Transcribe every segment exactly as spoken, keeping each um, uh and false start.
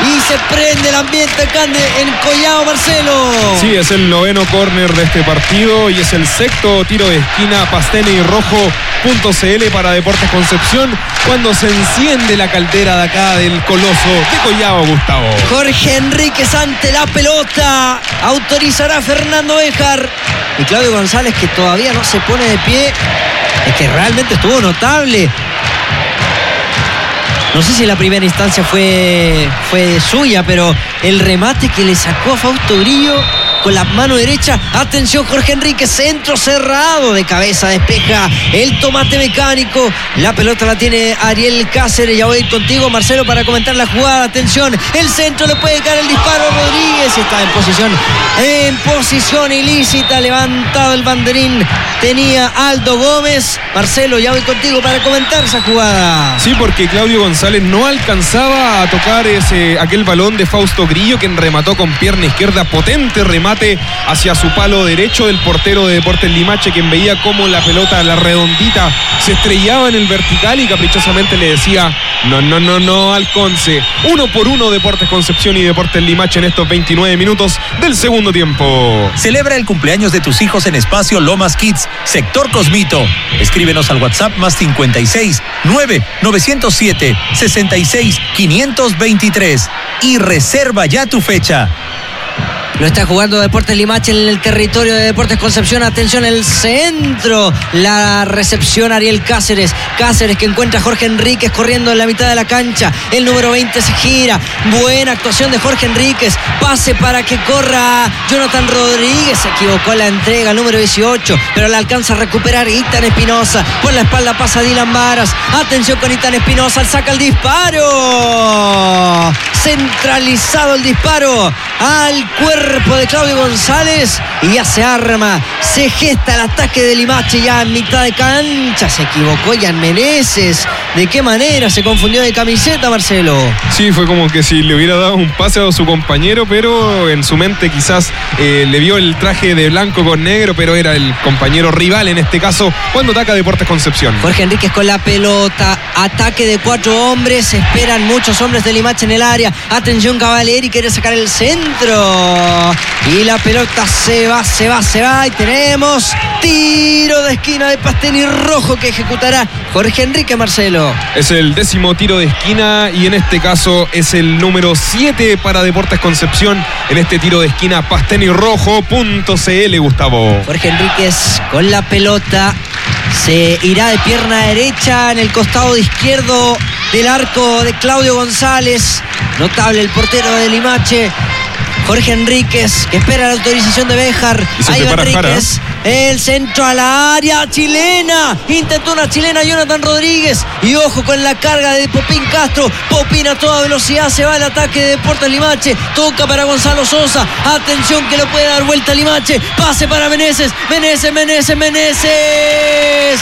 y se prende el ambiente acá en Collao, Marcelo. Sí, es el noveno córner de este partido y es el sexto tiro de esquina Pastene y Rojo punto c l para Deportes Concepción, cuando se enciende la caldera de acá del Coloso de Collao, Gustavo. Jorge Enríquez ante la pelota, autorizará Fernando Béjar, y Claudio González, que todavía no se pone de pie. Es que realmente estuvo notable. No sé si la primera instancia fue, fue suya, pero el remate que le sacó a Fausto Grillo con la mano derecha. Atención, Jorge Enríquez, centro cerrado, de cabeza despeja el tomate mecánico. La pelota la tiene Ariel Cáceres. Ya voy a ir contigo, Marcelo, para comentar la jugada. Atención, el centro, le puede caer el disparo a Rodríguez. Está en posición, en posición ilícita. Levantado el banderín tenía Aldo Gómez. Marcelo, ya voy contigo para comentar esa jugada. Sí, porque Claudio González no alcanzaba a tocar ese, aquel balón de Fausto Grillo, quien remató con pierna izquierda, potente remate hacia su palo derecho del portero de Deportes Limache, quien veía cómo la pelota, la redondita, se estrellaba en el vertical y caprichosamente le decía no, no, no, no al Conce. Uno por uno Deportes Concepción y Deportes Limache en estos veintinueve minutos del segundo tiempo. Celebra el cumpleaños de tus hijos en Espacio Lomas Kids, Sector Cosmito. Escríbenos al WhatsApp más cincuenta y seis, nueve, novecientos siete, sesenta y seis, quinientos veintitrés y reserva ya tu fecha. Lo está jugando Deportes Limache en el territorio de Deportes Concepción. Atención, el centro. La recepción Ariel Cáceres. Cáceres que encuentra a Jorge Enríquez corriendo en la mitad de la cancha. El número veinte se gira. Buena actuación de Jorge Enríquez. Pase para que corra Jonathan Rodríguez. Se equivocó en la entrega, el número dieciocho. Pero la alcanza a recuperar Itán Espinosa. Por la espalda pasa Dylan Varas. Atención con Itán Espinosa. Saca el disparo. Centralizado el disparo al cuerpo de Claudio González y ya se arma, se gesta el ataque de Limache ya en mitad de cancha. Se equivocó Jan Meneses. ¿De qué manera se confundió de camiseta, Marcelo? Sí, fue como que si le hubiera dado un pase a su compañero, pero en su mente quizás eh, le vio el traje de blanco con negro, pero era el compañero rival en este caso cuando ataca Deportes Concepción. Jorge Enríquez con la pelota, ataque de cuatro hombres, esperan muchos hombres de Limache en el área. Atención, Cavaleri quiere sacar el centro y la pelota se va, se va, se va y tenemos tiro de esquina de Pastene y Rojo que ejecutará Jorge Enríquez, Marcelo. Es el décimo tiro de esquina y en este caso es el número siete para Deportes Concepción en este tiro de esquina Pastene y Rojo punto c l, Gustavo. Jorge Enríquez con la pelota se irá de pierna derecha en el costado de izquierdo del arco de Claudio González. Notable el portero de Limache, Jorge Enríquez, que espera la autorización de Béjar. Ahí va Enríquez, el centro a la área chilena. Intentó una chilena Jonathan Rodríguez. Y ojo con la carga de Popín Castro. Popín a toda velocidad, se va el ataque de Deportes Limache. Toca para Gonzalo Sosa. Atención que lo puede dar vuelta Limache. Pase para Meneses. Meneses, Meneses, Meneses.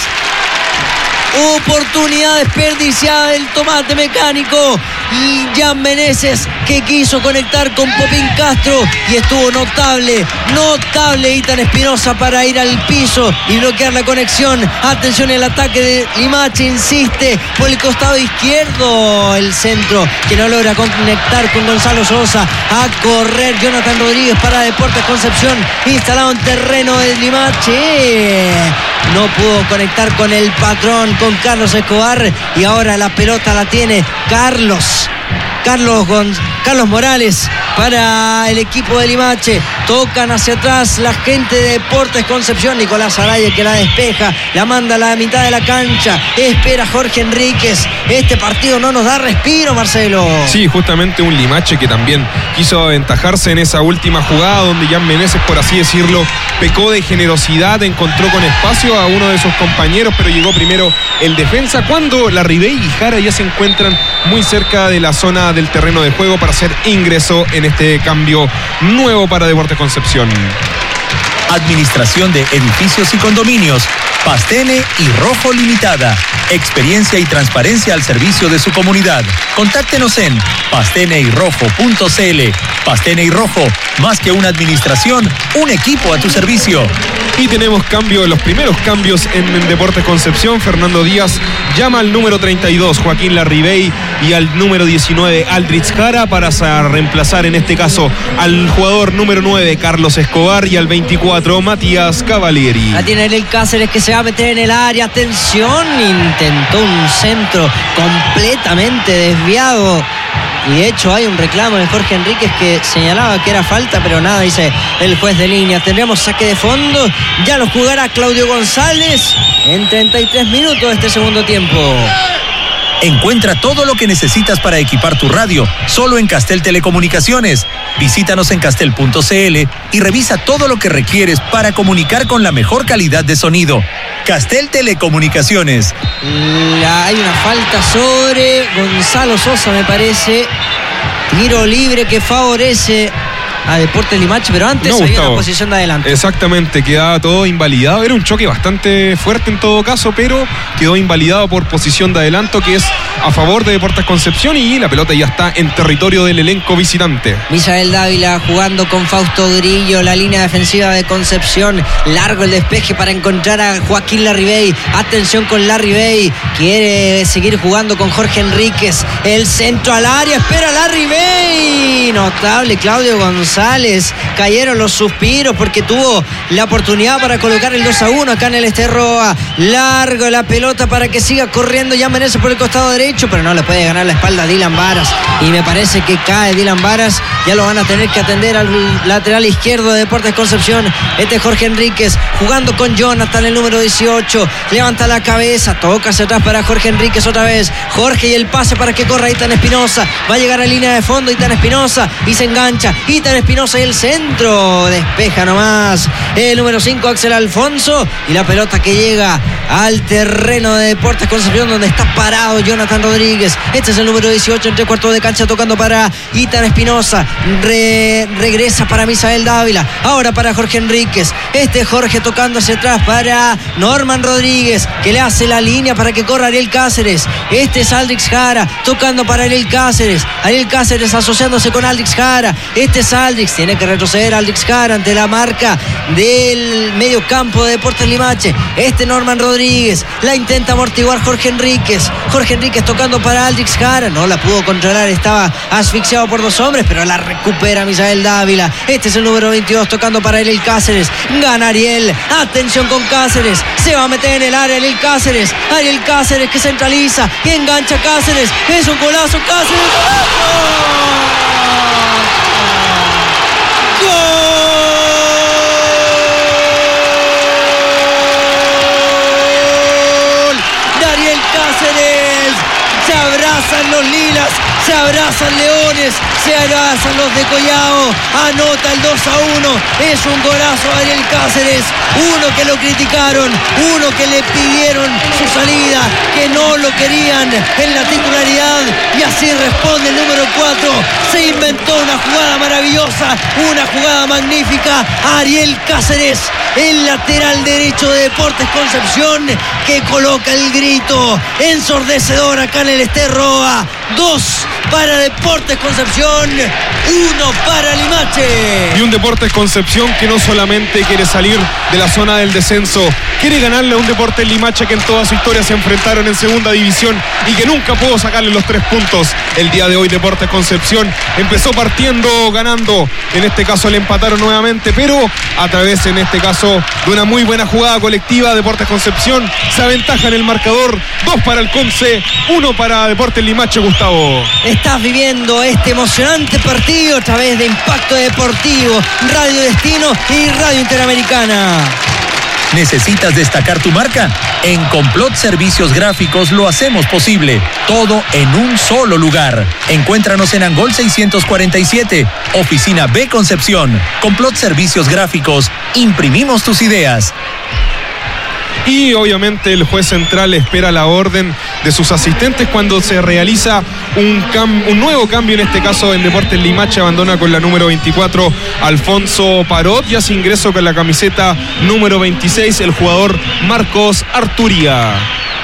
Oportunidad desperdiciada del tomate mecánico. Y Jan Meneses que quiso conectar con Popín Castro y estuvo notable, notable Itán Espinosa para ir al piso y bloquear la conexión. Atención, el ataque de Limache, insiste por el costado izquierdo, el centro que no logra conectar con Gonzalo Sosa. A correr Jonathan Rodríguez para Deportes Concepción, instalado en terreno de Limache. No pudo conectar con el patrón, con Carlos Escobar, y ahora la pelota la tiene Carlos. Carlos, Gonz- Carlos Morales para el equipo de Limache. Tocan hacia atrás la gente de Deportes Concepción. Nicolás Araya que la despeja, la manda a la mitad de la cancha. Espera Jorge Enríquez. Este partido no nos da respiro, Marcelo. Sí, justamente un Limache que también quiso aventajarse en esa última jugada donde Jan Meneses, por así decirlo, pecó de generosidad, encontró con espacio a uno de sus compañeros, pero llegó primero el defensa cuando Larribey y Jara ya se encuentran muy cerca de la zona del terreno de juego para hacer ingreso en este cambio nuevo para Deportes Concepción. Administración de Edificios y Condominios, Pastene y Rojo Limitada. Experiencia y transparencia al servicio de su comunidad. Contáctenos en pastene y rojo punto c l. Pastene y Rojo, más que una administración, un equipo a tu servicio. Y tenemos cambio, los primeros cambios en, en Deportes Concepción. Fernando Díaz llama al número treinta y dos, Joaquín Larribey, y al número diecinueve, Aldrich Jara, para reemplazar en este caso al jugador número nueve, Carlos Escobar, y al veinticuatro, Matías Cavalieri. La tiene el Cáceres, que se va a meter en el área. Atención, intentó un centro completamente desviado. Y de hecho hay un reclamo de Jorge Enríquez que señalaba que era falta, pero nada, dice el juez de línea. Tendremos saque de fondo, ya lo jugará Claudio González en treinta y tres minutos de este segundo tiempo. Encuentra todo lo que necesitas para equipar tu radio, solo en Castel Telecomunicaciones. Visítanos en castel punto c l y revisa todo lo que requieres para comunicar con la mejor calidad de sonido. Castel Telecomunicaciones. La, hay una falta sobre Gonzalo Sosa, me parece. Tiro libre que favorece a Deportes Limache, pero antes no, había una posición de adelante. Exactamente, quedaba todo invalidado. Era un choque bastante fuerte en todo caso, pero quedó invalidado por posición de adelanto, que es a favor de Deportes Concepción, y la pelota ya está en territorio del elenco visitante. Misael Dávila jugando con Fausto Grillo, la línea defensiva de Concepción. Largo el despeje para encontrar a Joaquín Larribey. Atención con Larribey, quiere seguir jugando con Jorge Enríquez. El centro al área, espera Larribey. Notable Claudio González. Cayeron los suspiros porque tuvo la oportunidad para colocar el dos a uno acá en el Esterroa. Largo la pelota para que siga corriendo Jan Meneses por el costado derecho, pero no le puede ganar la espalda a Dylan Varas, y me parece que cae Dylan Varas. Ya lo van a tener que atender al lateral izquierdo de Deportes Concepción. Este es Jorge Enríquez jugando con Jonathan, el número dieciocho. Levanta la cabeza, toca hacia atrás para Jorge Enríquez otra vez. Jorge, y el pase para que corra Ethan Espinosa. Va a llegar a línea de fondo Ethan Espinosa y se engancha Ethan Espinosa, y el centro despeja nomás el número cinco, Axel Alfonso, y la pelota que llega al terreno de Deportes Concepción, donde está parado Jonathan Rodríguez. Este es el número dieciocho, entre cuartos de cancha, tocando para Ethan Espinosa. Re, regresa para Misael Dávila, ahora para Jorge Enríquez. Este Jorge tocando hacia atrás para Norman Rodríguez, que le hace la línea para que corra Ariel Cáceres. Este es Aldrich Jara tocando para Ariel Cáceres. Ariel Cáceres asociándose con Aldrich Jara. Este es Aldrich, tiene que retroceder Aldrich Jara ante la marca del medio campo de Deportes Limache. Este Norman Rodríguez, la intenta amortiguar Jorge Enríquez. Jorge Enríquez tocando para Aldrich Jara, no la pudo controlar, estaba asfixiado por dos hombres, pero la recupera Misael Dávila. Este es el número veintidós tocando para Ariel Cáceres. Gana Ariel, atención con Cáceres, se va a meter en el área Ariel Cáceres. Ariel Cáceres que centraliza y engancha Cáceres. Es un golazo, Cáceres. ¡Gol! Ariel Cáceres. Se abrazan los lilas, se abrazan leones, se abrazan los de Collao. Anota el dos a uno. Es un golazo de Ariel Cáceres. Uno que lo criticaron, uno que le pidieron su salida, que no lo querían en la titularidad, y así responde el número cuatro. Se inventó una jugada maravillosa, una jugada magnífica. Ariel Cáceres, el lateral derecho de Deportes Concepción, que coloca el grito ensordecedor acá en el Esterroa. Dos para Deportes Concepción, uno para Limache. Y un Deportes Concepción que no solamente quiere salir de la zona del descenso, quiere ganarle a un Deportes Limache que en toda su historia se enfrentaron en segunda división y que nunca pudo sacarle los tres puntos. El día de hoy Deportes Concepción empezó partiendo ganando, en este caso le empataron nuevamente, pero a través en este caso de una muy buena jugada colectiva, Deportes Concepción se aventaja en el marcador. Dos para el Conce, uno para Deportes Limache. Gustavo, estás viviendo este emocionante partido a través de Impacto Deportivo, Radio Destino y Radio Interamericana. ¿Necesitas destacar tu marca? En Complot Servicios Gráficos lo hacemos posible. Todo en un solo lugar. Encuéntranos en Angol seiscientos cuarenta y siete, Oficina B Concepción. Complot Servicios Gráficos. Imprimimos tus ideas. Y obviamente el juez central espera la orden de sus asistentes cuando se realiza un, cam- un nuevo cambio, en este caso en Deportes Limache. Abandona con la número veinticuatro Alfonso Parot, y hace ingreso con la camiseta número veintiséis el jugador Marcos Arturia.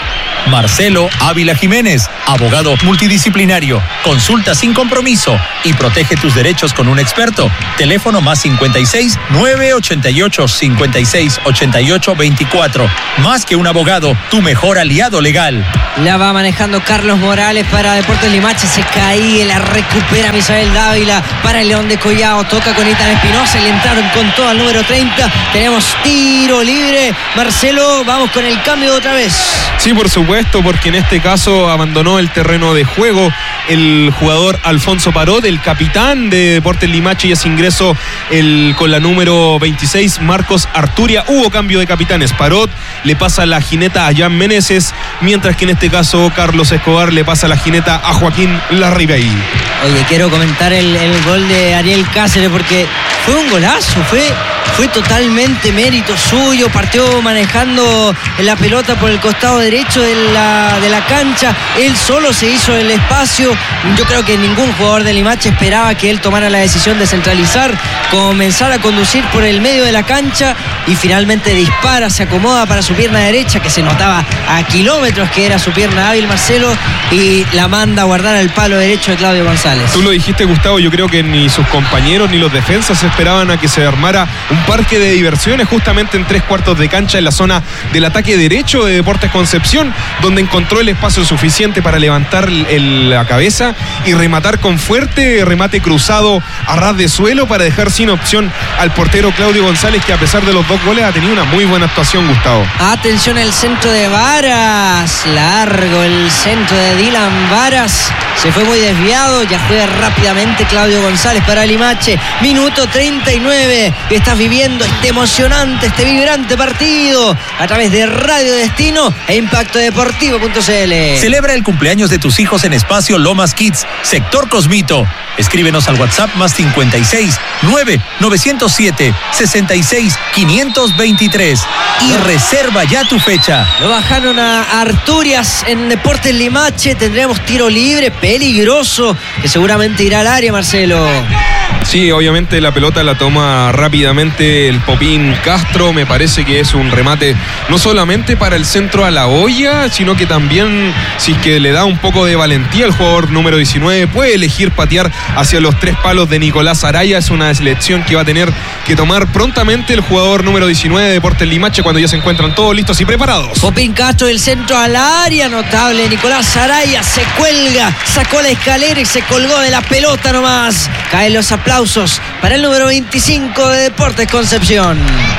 Marcelo Ávila Jiménez, abogado multidisciplinario. Consulta sin compromiso y protege tus derechos con un experto. Teléfono más cincuenta y seis, nueve ochenta y ocho, cincuenta y seis, ochenta y ocho, veinticuatro. Más que un abogado, tu mejor aliado legal. La va manejando Carlos Morales para Deportes Limache. Se cae, la recupera Misael Dávila para el León de Collao. Toca con Ethan Espinosa. Le entraron con todo al número treinta. Tenemos tiro libre. Marcelo, vamos con el cambio otra vez. Sí, por supuesto, porque en este caso abandonó el terreno de juego el jugador Alfonso Parot, el capitán de Deportes Limache, y es ingreso el, con la número veintiséis, Marcos Arturia. Hubo cambio de capitanes. Parot le pasa la jineta a Jan Meneses, mientras que en este caso Carlos Escobar le pasa la jineta a Joaquín Larribey. Oye, quiero comentar el, el gol de Ariel Cáceres porque fue un golazo, fue, fue totalmente mérito suyo. Partió manejando la pelota por el costado derecho de la, de la cancha. Él solo se hizo el espacio. Yo creo que ningún jugador de Limache esperaba que él tomara la decisión de centralizar, comenzar a conducir por el medio de la cancha y finalmente dispara, se acomoda para su pierna derecha, que se notaba a kilómetros que era su pierna hábil, Marcelo, y la manda a guardar al palo derecho de Claudio González. Tú lo dijiste, Gustavo, yo creo que ni sus compañeros ni los defensas esperaban a que se armara un parque de diversiones justamente en tres cuartos de cancha en la zona del ataque derecho de Deportes Concepción, donde encontró el espacio suficiente para levantar el, la cabeza y rematar con fuerte remate cruzado a ras de suelo para dejar sin opción al portero Claudio González, que a pesar de los dos goles ha tenido una muy buena actuación, Gustavo. Atención el centro de Varas, largo el centro de Dylan Varas, se fue muy desviado, ya juega rápidamente Claudio González para Limache. Minuto treinta y nueve, estás viviendo este emocionante, este vibrante partido a través de Radio Destino e Impacto Deportivo punto c l. Celebra el cumpleaños de tus hijos en Espacio Lomas Kids, Sector Cosmito. Escríbenos al WhatsApp más cincuenta y seis, nueve novecientos siete, sesenta y seis, quinientos veintitrés y reserva ya tu fecha. Lo bajaron a Arturias en Deportes Limache. Tendremos tiro libre peligroso que seguramente irá al área, Marcelo. Sí, obviamente la pelota la toma rápidamente el Popín Castro. Me parece que es un remate no solamente para el centro a la olla, sino que también, si es que le da un poco de valentía al jugador número diecinueve, puede elegir patear hacia los tres palos de Nicolás Araya. Es una selección que va a tener que tomar prontamente el jugador número diecinueve de Deportes Limache cuando ya se encuentran todos listos y preparados. Popín Castro del centro al área, notable. Nicolás Araya se cuelga, sacó la escalera y se colgó de la pelota nomás. Caen los aplausos para el número veinticinco de Deportes Concepción.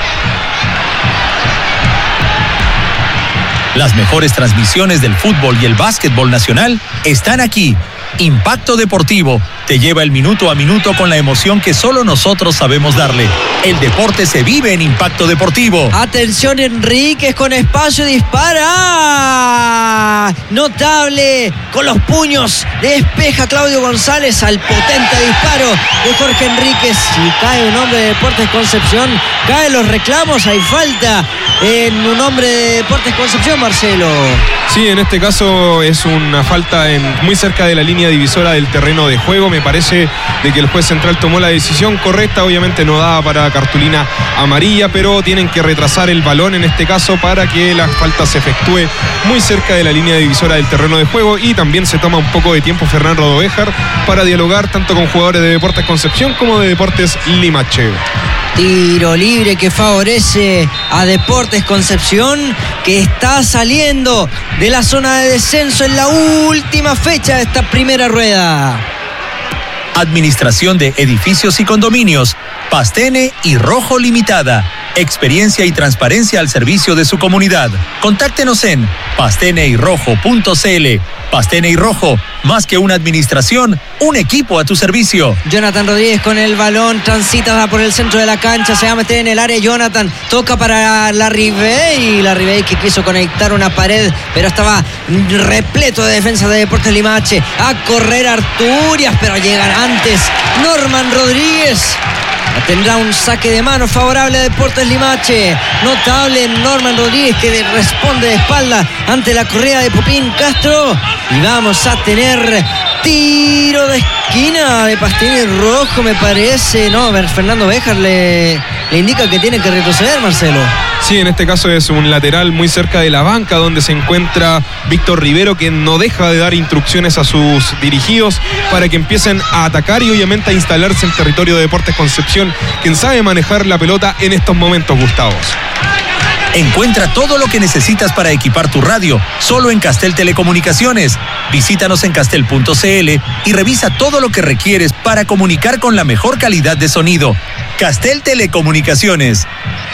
Las mejores transmisiones del fútbol y el básquetbol nacional están aquí. Impacto Deportivo te lleva el minuto a minuto con la emoción que solo nosotros sabemos darle. El deporte se vive en Impacto Deportivo. Atención, Enríquez con espacio, dispara. Notable, con los puños despeja Claudio González al potente disparo de Jorge Enríquez. Y cae un hombre de Deportes Concepción, caen los reclamos, hay falta en un hombre de Deportes Concepción, Marcelo. Sí, en este caso es una falta en, muy cerca de la línea divisora del terreno de juego. Me parece de que el juez central tomó la decisión correcta. Obviamente no daba para cartulina amarilla, pero tienen que retrasar el balón en este caso para que la falta se efectúe muy cerca de la línea divisora del terreno de juego. Y también se toma un poco de tiempo Fernando Rodovejar para dialogar tanto con jugadores de Deportes Concepción como de Deportes Limache. Tiro libre que favorece a Deportes Concepción, que está saliendo de la zona de descenso en la última fecha de esta primera rueda. Administración de Edificios y Condominios, Pastene y Rojo Limitada. Experiencia y transparencia al servicio de su comunidad. Contáctenos en pastene y rojo punto c l. Pastene y Rojo, más que una administración, un equipo a tu servicio. Jonathan Rodríguez con el balón, transita va por el centro de la cancha, se va a meter en el área. Jonathan toca para Larribey, Larribey que quiso conectar una pared, pero estaba repleto de defensa de Deportes Limache. A correr Arturias, pero llegan antes Norman Rodríguez. Tendrá un saque de mano favorable a Deportes Limache. Notable Norman Rodríguez, que responde de espalda ante la correa de Popín Castro. Y vamos a tener tiro de esquina de Pastene Rojo, me parece. No, Fernando Béjar le, le indica que tiene que retroceder, Marcelo. Sí, en este caso es un lateral muy cerca de la banca donde se encuentra Víctor Rivero, que no deja de dar instrucciones a sus dirigidos para que empiecen a atacar y obviamente a instalarse en territorio de Deportes Concepción, quien sabe manejar la pelota en estos momentos, Gustavo. Encuentra todo lo que necesitas para equipar tu radio, solo en Castel Telecomunicaciones. Visítanos en castel punto c l y revisa todo lo que requieres para comunicar con la mejor calidad de sonido. Castel Telecomunicaciones.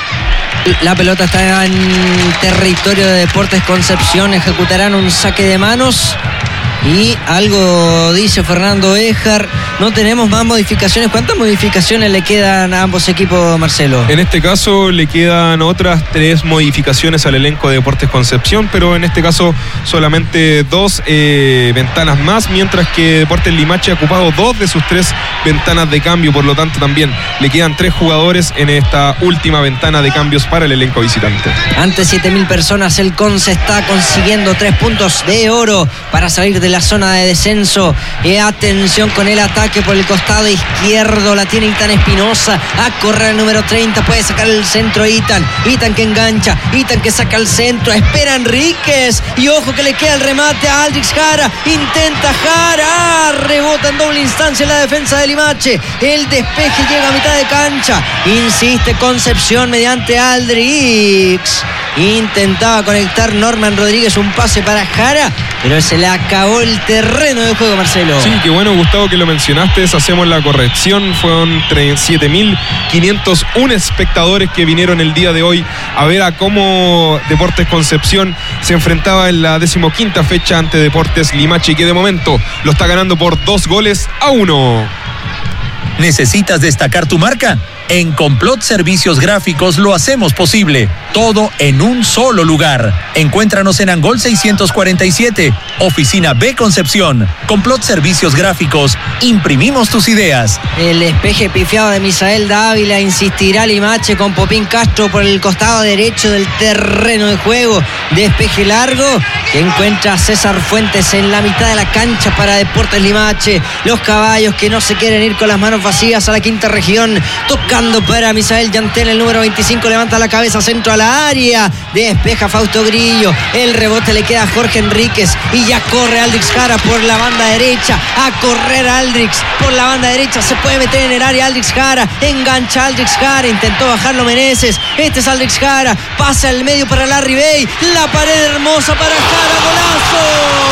La pelota está en territorio de Deportes Concepción, ejecutarán un saque de manos. Y algo dice Fernando Éjar, no tenemos más modificaciones. ¿Cuántas modificaciones le quedan a ambos equipos, Marcelo? En este caso le quedan otras tres modificaciones al elenco de Deportes Concepción, pero en este caso solamente dos eh, ventanas más, mientras que Deportes Limache ha ocupado dos de sus tres ventanas de cambio, por lo tanto también le quedan tres jugadores en esta última ventana de cambios para el elenco visitante. Ante siete mil personas, el Conce está consiguiendo tres puntos de oro para salir de la zona de descenso. Y atención con el ataque por el costado izquierdo, la tiene Itan Espinosa, a correr el número treinta, puede sacar el centro Itan, Itan que engancha, Itan que saca el centro, espera Enríquez y ojo que le queda el remate a Aldrich Jara, intenta Jara, rebota en doble instancia en la defensa de Limache, el despeje llega a mitad de cancha, insiste Concepción mediante Aldrich, intentaba conectar Norman Rodríguez, un pase para Jara, pero se le acabó el terreno de juego, Marcelo. Sí, qué bueno, Gustavo, que lo mencionaste. Hacemos la corrección. Fueron siete mil quinientos uno espectadores que vinieron el día de hoy a ver a cómo Deportes Concepción se enfrentaba en la decimoquinta fecha ante Deportes Limache, que de momento lo está ganando por dos goles a uno. ¿Necesitas destacar tu marca? En Complot Servicios Gráficos lo hacemos posible. Todo en un solo lugar. Encuéntranos en Angol seiscientos cuarenta y siete, Oficina B Concepción. Complot Servicios Gráficos. Imprimimos tus ideas. El despeje pifiado de Misael Dávila, insistirá Limache con Popín Castro por el costado derecho del terreno de juego. Despeje largo que encuentra a César Fuentes en la mitad de la cancha para Deportes Limache. Los caballos que no se quieren ir con las manos vacías a la quinta región. Toca para Misael Yantel, el número veinticinco, levanta la cabeza, centro a la área, despeja Fausto Grillo, el rebote le queda a Jorge Enríquez y ya corre Aldrich Jara por la banda derecha, a correr Aldrich por la banda derecha, se puede meter en el área Aldrich Jara, engancha Aldrich Jara, intentó bajarlo Meneses, este es Aldrich Jara, pasa al medio para Larry Bay, la pared hermosa para Jara, golazo.